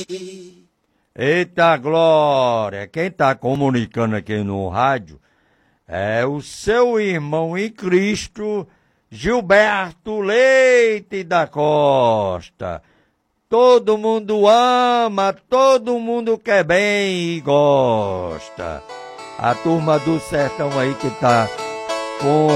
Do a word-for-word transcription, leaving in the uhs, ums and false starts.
Eita glória! Quem tá comunicando aqui no rádio é o seu irmão em Cristo, Gilberto Leite da Costa. Todo mundo ama, todo mundo quer bem e gosta. A turma do sertão aí que tá com